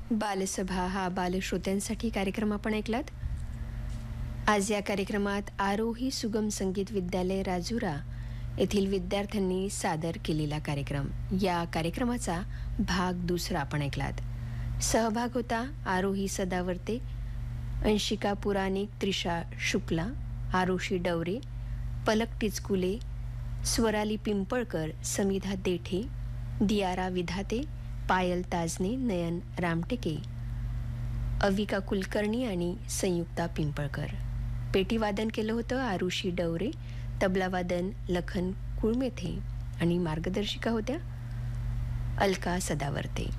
बालसभा हा बालश्रोत्यांसाठी कार्यक्रम आपण ऐकलात. आज या कार्यक्रमात आरोही सुगम संगीत विद्यालय राजुरा येथील विद्यार्थ्यांनी सादर केलेला कार्यक्रम, या कार्यक्रमाचा भाग दुसरा आपण ऐकलात. सहभाग होता आरोही सदावर्ते, अंशिका पुराणिक, त्रिशा शुक्ला, आरुषी डवरे, पलक टिचकुले, स्वराली पिंपळकर, समिधा देठे, दियारा विधाते, पायल ताजने, नयन रामटेके, अविका कुलकर्णी आणि संयुक्ता पिंपळकर. पेटीवादन केलं होतं आरुषी डवरे, तबलावादन लखन कुळमेथे आणि मार्गदर्शिका होत्या अलका सदावर्ते.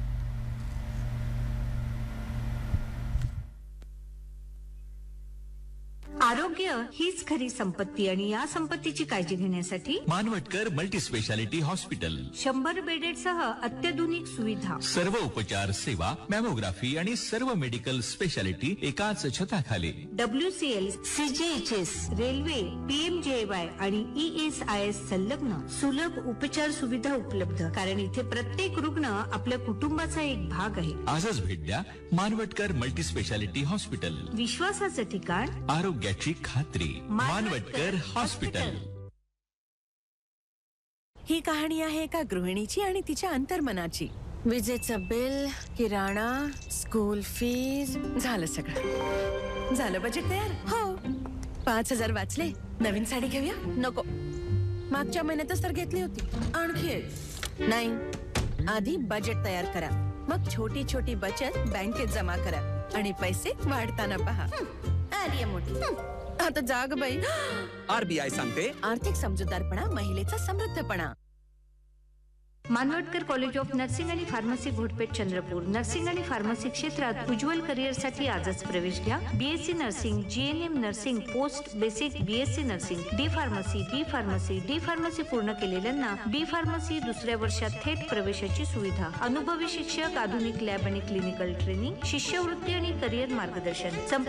आरोग्य हीच खरी संपत्ती आणि या संपत्तीची काळजी घेण्यासाठी Manwatkar multi speciality hospital 100 bedded सह अत्याधुनिक सुविधा, सर्व उपचार सेवा, मॅमोग्राफी आणि सर्व मेडिकल स्पेशालिटी एकाच छताखाली. WCL, CGHS, रेल्वे, PMJY आणि ESIS संलग्न सुलभ उपचार सुविधा उपलब्ध. कारण इथे प्रत्येक रुग्ण आपल्या कुटुंबाचा एक भाग आहे. आजच भेट द्या मानवटकर मल्टी स्पेशालिटी हॉस्पिटल. विश्वासाचं ठिकाण, आरोग्याची खात्री, मानवटकर हॉस्पिटल. ही कहाणी आहे एका गृहिणीची आणि तिच्या अंतर्मनाची. विजेचं बिल, किराणा, स्कूल फीज, झालं सगळं. झालं बजेट तयार? हो. 5,000 वाचले. नवीन साडी घेऊया? नको. मागच्या महिन्यातच तर घेतली होती. आणखी नाही. आधी बजेट तयार करा, मग छोटी छोटी बचत बँकेत जमा करा आणि पैसे वाढताना पहा. आली मोठी. आता जाग बाई. RBI सांगते, आर्थिक समजूतदारपणा महिलेचा समृद्धपणा. मानवटकर कॉलेज ऑफ नर्सिंग आणि फार्मसी घोटपेठ चंद्रपूर. नर्सिंग आणि फार्मसी क्षेत्रात उज्ज्वल करिअरसाठी आजच प्रवेश घ्या. BSc nursing, GNM nursing, post basic BSc nursing, D pharmacy पूर्ण केलेल्यांना B फार्मसी दुसऱ्या वर्षात थेट प्रवेशाची सुविधा. अनुभवी शिक्षक, आधुनिक लॅब आणि क्लिनिकल ट्रेनिंग, शिष्यवृत्ती आणि करिअर मार्गदर्शन.